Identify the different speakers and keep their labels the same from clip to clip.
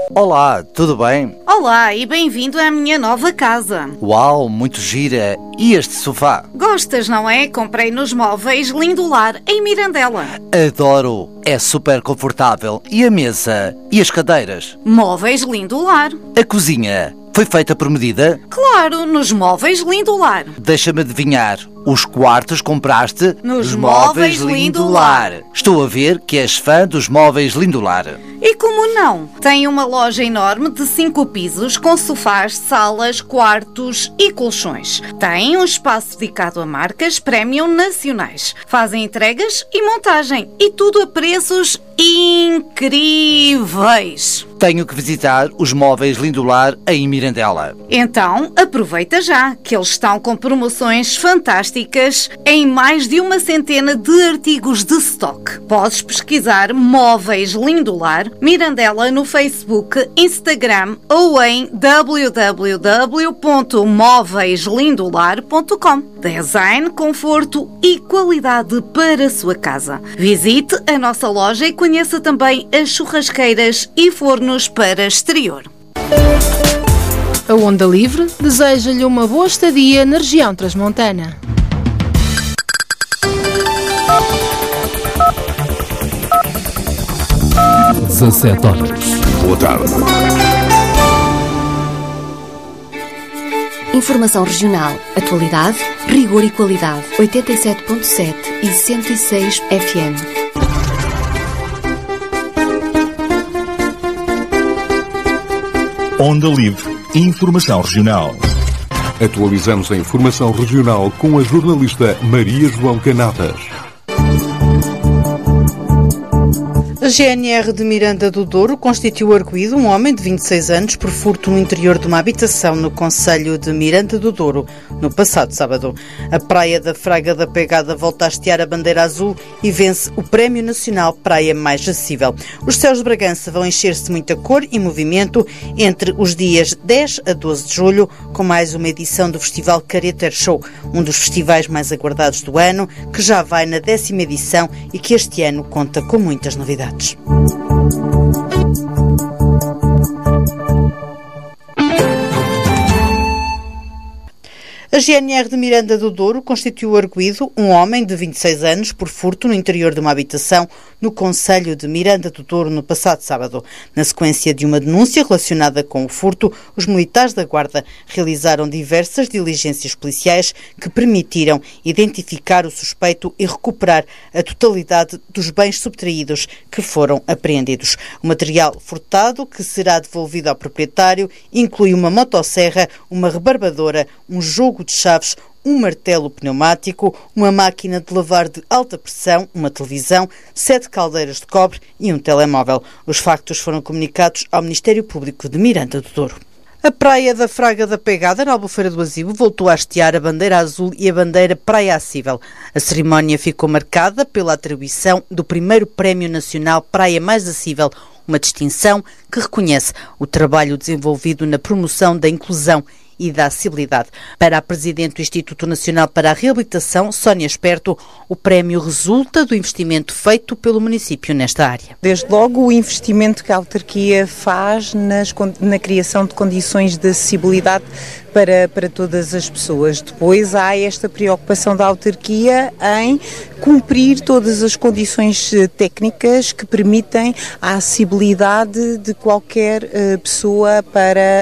Speaker 1: Olá, tudo bem?
Speaker 2: Olá e bem-vindo à minha nova casa.
Speaker 1: Uau, muito gira. E este sofá?
Speaker 2: Gostas, não é? Comprei nos Móveis Lindolar, em Mirandela.
Speaker 1: Adoro, é super confortável. E a mesa? E as cadeiras?
Speaker 2: Móveis Lindolar.
Speaker 1: A cozinha? Foi feita por medida?
Speaker 2: Claro, nos Móveis Lindolar.
Speaker 1: Deixa-me adivinhar, os quartos compraste
Speaker 2: Nos Móveis Lindolar.
Speaker 1: Estou a ver que és fã dos Móveis Lindolar.
Speaker 2: E como não? Tem uma loja enorme de 5 pisos com sofás, salas, quartos e colchões. Tem um espaço dedicado a marcas premium nacionais. Fazem entregas e montagem. E tudo a preços incríveis.
Speaker 1: Tenho que visitar os Móveis Lindolar em Mirandela.
Speaker 2: Então, aproveita já, que eles estão com promoções fantásticas em mais de uma centena de artigos de stock. Podes pesquisar Móveis Lindolar, Mirandela no Facebook, Instagram ou em www.móveislindolar.com. Design, conforto e qualidade para a sua casa. Visite a nossa loja e conheça também as churrasqueiras e fornos para exterior.
Speaker 3: A Onda Livre deseja-lhe uma boa estadia na região transmontana.
Speaker 4: horas. Boa tarde.
Speaker 5: Informação regional, atualidade, rigor e qualidade. 87.7 e 106 FM.
Speaker 6: Onda Livre. Informação regional.
Speaker 4: Atualizamos a informação regional com a jornalista Maria João Canadas.
Speaker 7: A GNR de Miranda do Douro constituiu arguido um homem de 26 anos por furto no interior de uma habitação no concelho de Miranda do Douro, no passado sábado. A Praia da Fraga da Pegada volta a hastear a bandeira azul e vence o Prémio Nacional Praia Mais Acessível. Os céus de Bragança vão encher-se de muita cor e movimento entre os dias 10 a 12 de julho, com mais uma edição do Festival Careter Show, um dos festivais mais aguardados do ano, que já vai na 10ª edição e que este ano conta com muitas novidades. A GNR de Miranda do Douro constituiu arguido um homem de 26 anos por furto no interior de uma habitação no concelho de Miranda do Douro no passado sábado. Na sequência de uma denúncia relacionada com o furto, os militares da Guarda realizaram diversas diligências policiais que permitiram identificar o suspeito e recuperar a totalidade dos bens subtraídos que foram apreendidos. O material furtado, que será devolvido ao proprietário, inclui uma motosserra, uma rebarbadora, um jogo de chaves, um martelo pneumático, uma máquina de lavar de alta pressão, uma televisão, 7 caldeiras de cobre e um telemóvel. Os factos foram comunicados ao Ministério Público de Miranda do Douro. A Praia da Fraga da Pegada, na Albufeira do Azibo, voltou a hastear a bandeira azul e a bandeira Praia Acessível. A cerimónia ficou marcada pela atribuição do primeiro Prémio Nacional Praia Mais Acessível, uma distinção que reconhece o trabalho desenvolvido na promoção da inclusão e da acessibilidade. Para a Presidente do Instituto Nacional para a Reabilitação, Sónia Esperto, o prémio resulta do investimento feito pelo município nesta área.
Speaker 8: Desde logo o investimento que a autarquia faz na criação de condições de acessibilidade para todas as pessoas. Depois há esta preocupação da autarquia em cumprir todas as condições técnicas que permitem a acessibilidade de qualquer pessoa para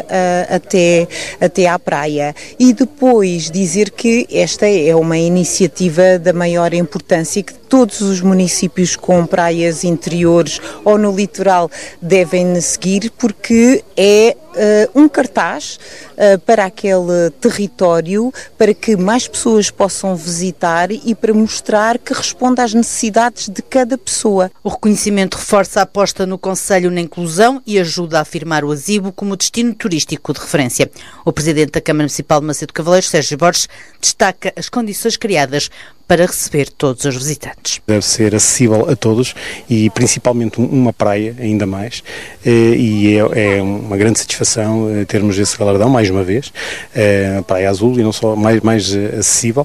Speaker 8: até à praia. E depois dizer que esta é uma iniciativa da maior importância e que todos os municípios com praias interiores ou no litoral devem seguir, porque é um cartaz para aquele território, para que mais pessoas possam visitar e para mostrar que responde às necessidades de cada pessoa.
Speaker 7: O reconhecimento reforça a aposta no concelho na inclusão e ajuda a afirmar o Azibo como destino turístico de referência. O Presidente da Câmara Municipal de Macedo Cavaleiros, Sérgio Borges, destaca as condições criadas para receber todos os visitantes.
Speaker 9: Deve ser acessível a todos e principalmente uma praia, ainda mais, e é uma grande satisfação termos esse galardão, mais uma vez, a Praia Azul, e não só, mais acessível,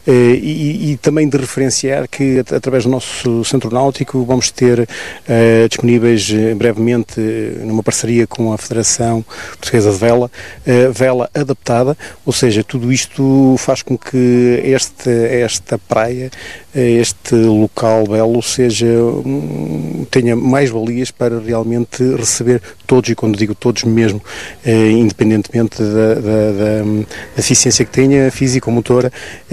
Speaker 9: e também de referenciar que através do nosso centro náutico vamos ter disponíveis brevemente, numa parceria com a Federação Portuguesa de vela adaptada, ou seja, tudo isto faz com que esta praia, este local belo tenha mais valias para realmente receber todos, e quando digo todos mesmo, independentemente da eficiência que tenha, física ou motora,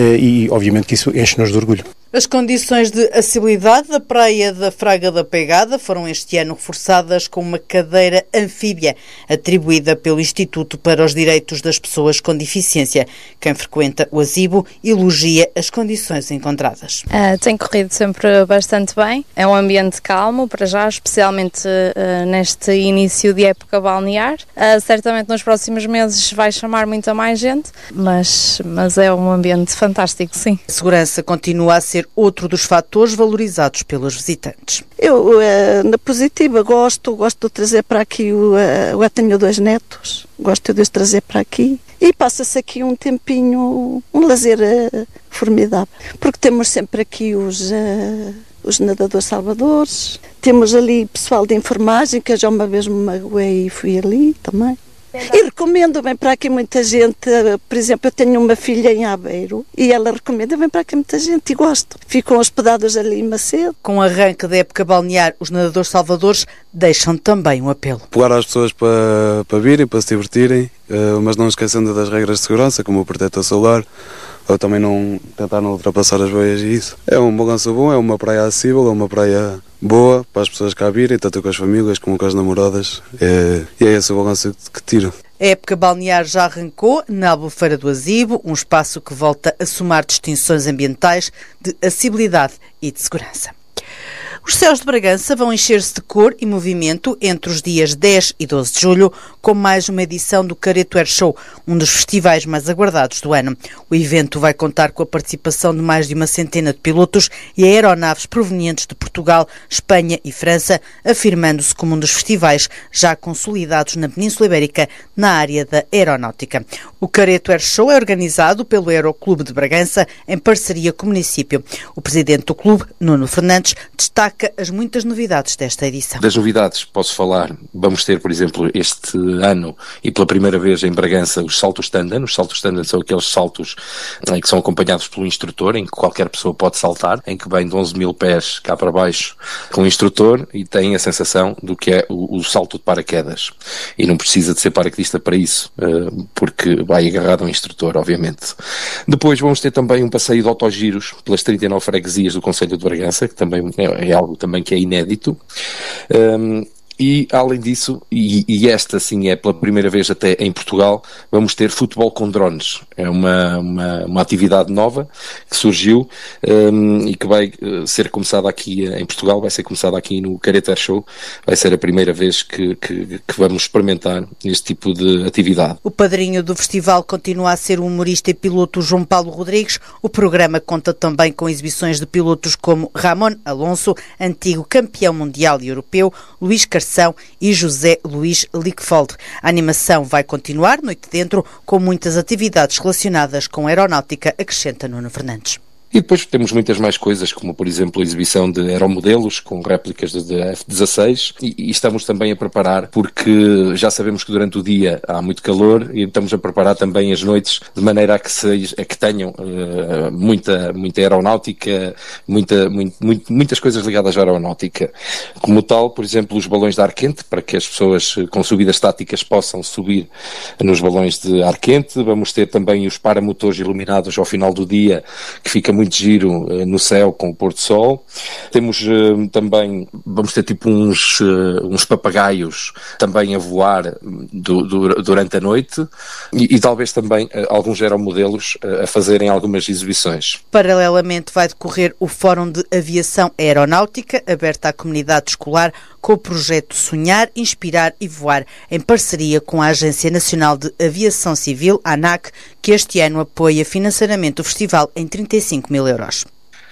Speaker 9: e obviamente que isso enche-nos de orgulho.
Speaker 7: As condições de acessibilidade da Praia da Fraga da Pegada foram este ano reforçadas com uma cadeira anfíbia atribuída pelo Instituto para os Direitos das Pessoas com Deficiência. Quem frequenta o Azibo elogia as condições encontradas.
Speaker 10: Tem corrido sempre bastante bem. É um ambiente calmo, para já, especialmente neste início de época balnear. Certamente nos próximos meses vai chamar muita mais gente, mas é um ambiente fantástico, sim.
Speaker 7: A segurança continua a ser outro dos fatores valorizados pelos visitantes.
Speaker 11: Eu, na positiva, gosto de trazer para aqui, eu tenho 2 netos, gosto de os trazer para aqui e passa-se aqui um tempinho, um lazer formidável, porque temos sempre aqui os nadadores salvadores, temos ali pessoal de enfermagem, que eu já uma vez me magoei e fui ali também. E recomendo, vem para aqui muita gente, por exemplo, eu tenho uma filha em Aveiro e ela recomenda, vem para aqui muita gente e gosto. Ficam hospedados ali em Macedo.
Speaker 7: Com o arranque da época balnear, os nadadores salvadores deixam também um apelo.
Speaker 12: Apelar às pessoas para virem, para se divertirem, mas não esquecendo das regras de segurança, como o protetor solar, ou também tentar não ultrapassar as boias e isso. É um balanço bom, é uma praia acessível, é uma praia boa para as pessoas cá virem, tanto com as famílias como com as namoradas, e é esse o balanço que tiro.
Speaker 7: A época balnear já arrancou na Albufeira do Azibo, um espaço que volta a somar distinções ambientais de acessibilidade e de segurança. Os céus de Bragança vão encher-se de cor e movimento entre os dias 10 e 12 de julho, com mais uma edição do Careto Air Show, um dos festivais mais aguardados do ano. O evento vai contar com a participação de mais de uma centena de pilotos e aeronaves provenientes de Portugal, Espanha e França, afirmando-se como um dos festivais já consolidados na Península Ibérica na área da aeronáutica. O Careto Air Show é organizado pelo Aeroclube de Bragança em parceria com o município. O presidente do clube, Nuno Fernandes, destaca as muitas novidades desta edição.
Speaker 13: Das novidades posso falar, vamos ter, por exemplo, este ano e pela primeira vez em Bragança os saltos tandem. Os saltos tandem são aqueles saltos que são acompanhados pelo instrutor, em que qualquer pessoa pode saltar, em que vem de 11 mil pés cá para baixo com o instrutor e tem a sensação do que é o salto de paraquedas. E não precisa de ser paraquedista para isso, porque vai agarrado ao instrutor, obviamente. Depois vamos ter também um passeio de autogiros pelas 39 freguesias do concelho de Bragança, que também é algo também que é inédito. E, além disso, e esta sim é pela primeira vez até em Portugal, vamos ter futebol com drones. É uma atividade nova que surgiu e que vai ser começada aqui em Portugal, vai ser começada aqui no Careto Air Show. Vai ser a primeira vez que vamos experimentar este tipo de atividade.
Speaker 7: O padrinho do festival continua a ser o humorista e piloto João Paulo Rodrigues. O programa conta também com exibições de pilotos como Ramon Alonso, antigo campeão mundial e europeu, Luís Carceiro e José Luís Lickfold. A animação vai continuar noite dentro, com muitas atividades relacionadas com aeronáutica, acrescenta Nuno Fernandes.
Speaker 13: E depois temos muitas mais coisas, como por exemplo a exibição de aeromodelos com réplicas de F-16 e estamos também a preparar, porque já sabemos que durante o dia há muito calor e estamos a preparar também as noites de maneira a que tenham muita aeronáutica, muitas coisas ligadas à aeronáutica. Como tal, por exemplo, os balões de ar quente, para que as pessoas com subidas estáticas possam subir nos balões de ar quente. Vamos ter também os paramotores iluminados ao final do dia, que fica muito giro no céu com o pôr do sol. Temos também, vamos ter tipo uns papagaios também a voar durante a noite e talvez também alguns aeromodelos a fazerem algumas exibições.
Speaker 7: Paralelamente vai decorrer o Fórum de Aviação Aeronáutica, aberto à comunidade escolar, com o projeto Sonhar, Inspirar e Voar, em parceria com a Agência Nacional de Aviação Civil, ANAC, que este ano apoia financeiramente o festival em 35 mil euros.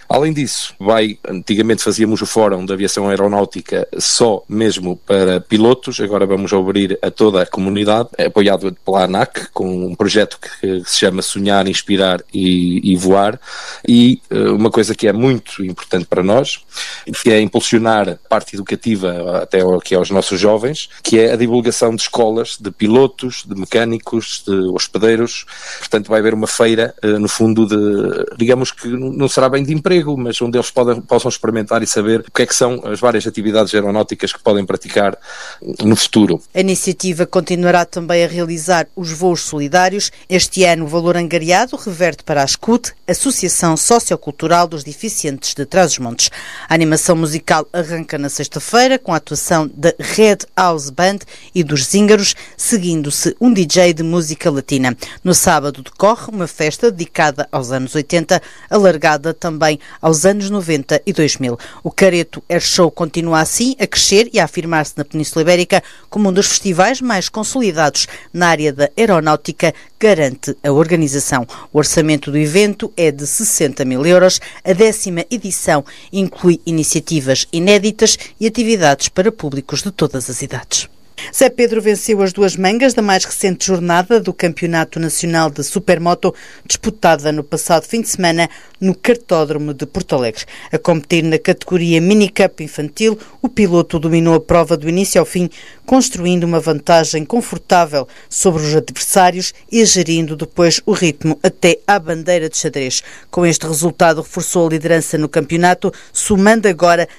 Speaker 13: Além disso, antigamente fazíamos o Fórum da Aviação Aeronáutica só mesmo para pilotos, agora vamos abrir a toda a comunidade, apoiado pela ANAC, com um projeto que se chama Sonhar, Inspirar e Voar, e uma coisa que é muito importante para nós, que é impulsionar a parte educativa até aqui aos nossos jovens, que é a divulgação de escolas, de pilotos, de mecânicos, de hospedeiros. Portanto, vai haver uma feira, no fundo, digamos que não será bem de emprego, mas onde eles possam experimentar e saber o que é que são as várias atividades aeronáuticas que podem praticar no futuro.
Speaker 7: A iniciativa continuará também a realizar os voos solidários. Este ano o valor angariado reverte para a SCUT, Associação Sociocultural dos Deficientes de Trás-os-Montes. A animação musical arranca na sexta-feira com a atuação da Red House Band e dos Zíngaros, seguindo-se um DJ de música latina. No sábado decorre uma festa dedicada aos anos 80, alargada também aos anos 90 e 2000. O Careto Air Show continua assim a crescer e a afirmar-se na Península Ibérica como um dos festivais mais consolidados na área da aeronáutica, garante a organização. O orçamento do evento é de 60 mil euros. A 10ª edição inclui iniciativas inéditas e atividades para públicos de todas as idades. Zé Pedro venceu as 2 mangas da mais recente jornada do Campeonato Nacional de Supermoto, disputada no passado fim de semana no Kartódromo de Porto Alegre. A competir na categoria Mini Cup infantil, o piloto dominou a prova do início ao fim, construindo uma vantagem confortável sobre os adversários e gerindo depois o ritmo até à bandeira de xadrez. Com este resultado, reforçou a liderança no campeonato, somando agora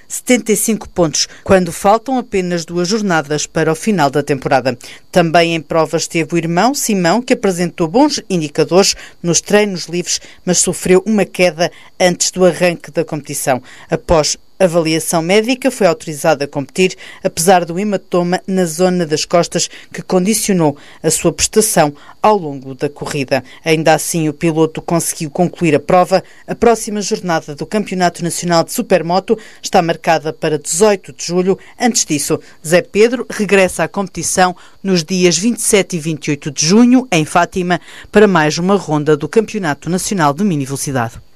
Speaker 7: 75 pontos, quando faltam apenas 2 jornadas para o final da temporada. Também em prova esteve o irmão Simão, que apresentou bons indicadores nos treinos livres, mas sofreu uma queda antes do arranque da competição. Após avaliação médica, foi autorizado a competir, apesar do hematoma na zona das costas que condicionou a sua prestação ao longo da corrida. Ainda assim, o piloto conseguiu concluir a prova. A próxima jornada do Campeonato Nacional de Supermoto está marcada para 18 de julho. Antes disso, Zé Pedro regressa à competição nos dias 27 e 28 de junho, em Fátima, para mais uma ronda do Campeonato Nacional de Mini Velocidade.